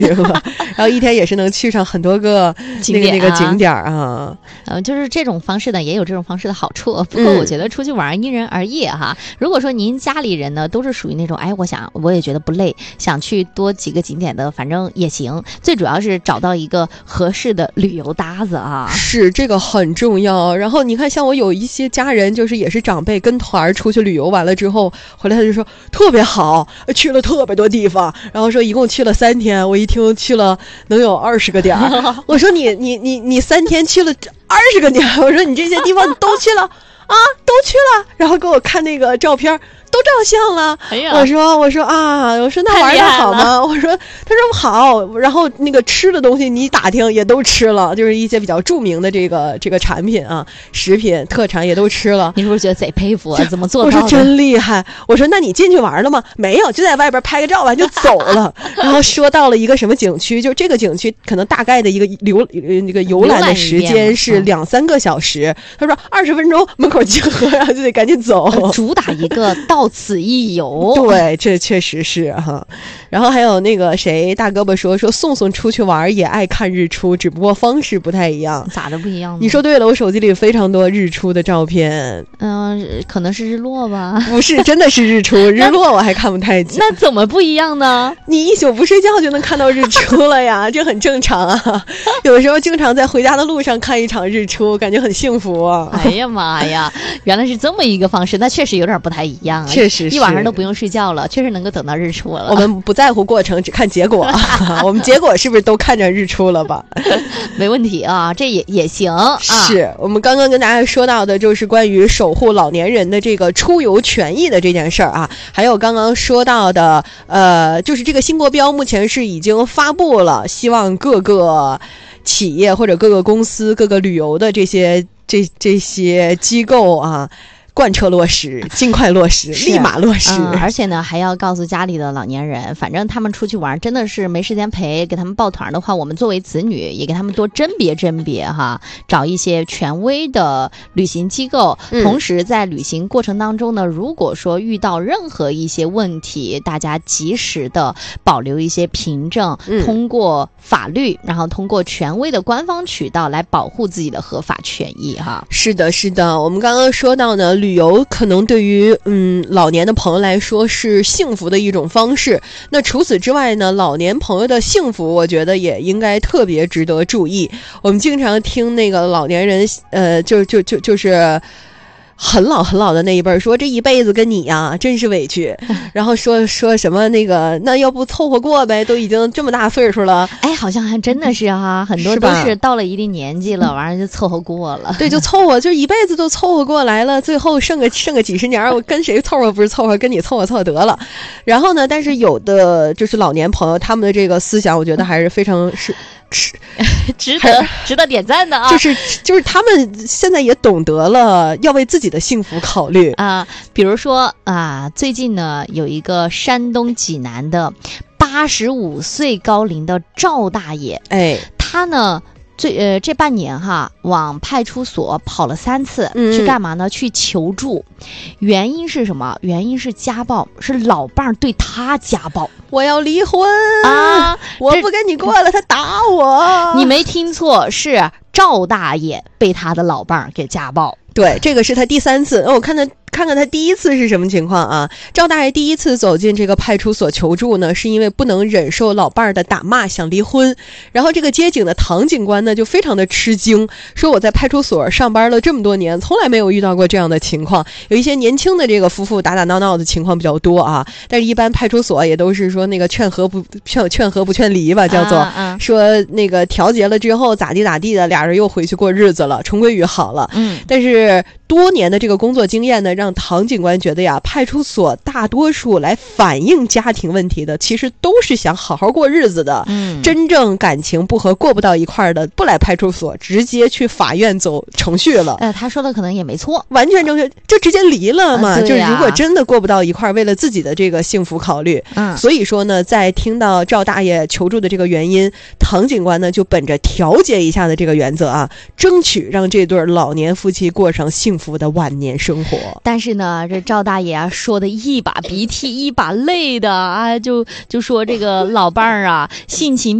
了，然后一天也是能去上很多个那个景点啊。 就是这种方式呢，也有这种方式的好处。不过我觉得出去玩因人而异哈。如果说您家里人呢都是属于那种，我也觉得不累，想去多几个景点的，反正也行。最主要是找到一个合适的旅游搭子啊， 是这个很重要。然后你看，像我有一些家人，就是也是长辈跟团出去旅游完了之后回来，他就说特别好，去了特别多地方，然后说一共去了3天。我一听去了能有20个点我说你3天去了20个点，我说你这些地方你都去了啊，都去了，然后给我看那个照片。都照相了，我说那玩的好吗？他说好，然后那个吃的东西你打听也都吃了，就是一些比较著名的这个产品啊，食品特产也都吃了。 你是不是觉得贼佩服啊？怎么做到的？ 我说真厉害。我说那你进去玩了吗？没有，就在外边拍个照完就走了。然后说到了一个什么景区，就这个景区可能大概的一个游览的时间是2-3个小时。他说20分钟门口集合，然后就得赶紧走。 主打一个到此一游。 对，这确实是哈。然后还有那个谁大胳膊说宋宋出去玩也爱看日出，只不过方式不太一样。 咋的不一样呢？ 你说对了，我手机里非常多日出的照片。 可能是日落吧？ 不是，真的是日出。日落我还看不太清。 那怎么不一样呢？ 你一宿不睡觉就能看到日出了呀，这很正常啊。有时候经常在回家的路上看一场日出，感觉很幸福啊。 哎呀妈呀，原来是这么一个方式，那确实有点不太一样啊。 确实是， 一晚上都不用睡觉了，确实能够等到日出了。 我们不在乎过程，只看结果。我们结果是不是都看着日出了吧？ 没问题啊，这也行。 是我们刚刚跟大家说到的，就是关于守护老年人的这个出游权益的这件事儿啊，还有刚刚说到的，就是这个新国标目前是已经发布了，希望各个企业或者各个公司、各个旅游的这些机构啊。贯彻落实，尽快落实，立马落实。 而且呢，还要告诉家里的老年人，反正他们出去玩真的是没时间陪，给他们抱团的话，我们作为子女也给他们多甄别哈，找一些权威的旅行机构。同时在旅行过程当中呢，如果说遇到任何一些问题，大家及时的保留一些凭证，通过法律，然后通过权威的官方渠道来保护自己的合法权益哈。 是的，是的，我们刚刚说到呢。旅游可能对于老年的朋友来说是幸福的一种方式。那除此之外呢，老年朋友的幸福，我觉得也应该特别值得注意。我们经常听那个老年人，就是很老的那一辈说这一辈子跟你呀真是委屈，然后说什么那要不凑合过呗，都已经这么大岁数了。 哎，好像还真的是哈，很多都是到了一定年纪了，完了就凑合过了。 对，就凑合，就一辈子都凑合过来了，最后剩个几十年，我跟谁凑合不是凑合，跟你凑合得了。然后呢，但是有的就是老年朋友，他们的这个思想，我觉得还是非常值得点赞的啊！ 就是他们现在也懂得了要为自己的幸福考虑啊。比如说啊，最近呢有一个山东济南的85岁高龄的赵大爷，他呢这半年哈往派出所跑了3次，去干嘛呢？去求助。原因是什么？原因是家暴，是老伴儿对他家暴。 我要离婚啊！我不跟你过了，他打我。 你没听错，是赵大爷被他的老伴儿给家暴。 对，这个是他第3次。我看看他第一次是什么情况啊？赵大爷第一次走进这个派出所求助呢，是因为不能忍受老伴儿的打骂，想离婚。然后这个接警的唐警官呢，就非常的吃惊，说我在派出所上班了这么多年，从来没有遇到过这样的情况。有一些年轻的这个夫妇打闹闹的情况比较多啊，但是一般派出所也都是说那个劝和不劝离吧，叫做说那个调节了之后咋地的，俩人又回去过日子了，重归于好了。但是多年的这个工作经验呢，让唐警官觉得呀，派出所大多数来反映家庭问题的，其实都是想好好过日子的。真正感情不合、过不到一块儿的，不来派出所，直接去法院走程序了。 他说的可能也没错， 完全正确，就直接离了嘛。就是如果真的过不到一块儿，为了自己的这个幸福考虑。所以说呢，在听到赵大爷求助的这个原因，唐警官呢就本着调解一下的这个原则啊，争取让这对老年夫妻过上幸福福的晚年生活。 但是呢，这赵大爷啊说的一把鼻涕一把泪的啊，就说这个老伴儿啊性情